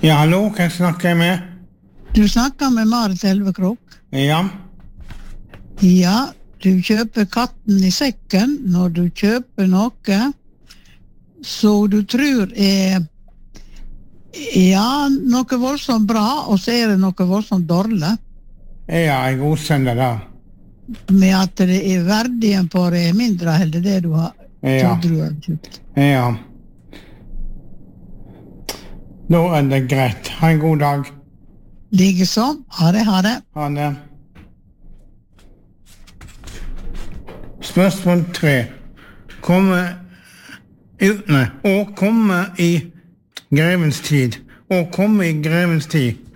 Ja, hallo, hvem snakker jeg med? Du snakker med Marit Elvekrok. Ja. Ja, du kjøper katten i sekken når du kjøper noe så du tror noe voldsomt bra, og så det noe voldsomt dårlig. Ja, jeg godkjenner det. Med at det verdien på det mindre enn det du har trodd du har kjøpt. Ja. Da det greit. Ha en god dag. Likeså. Ha det. Ha det. Spørsmål 3. Komme i grevens tid.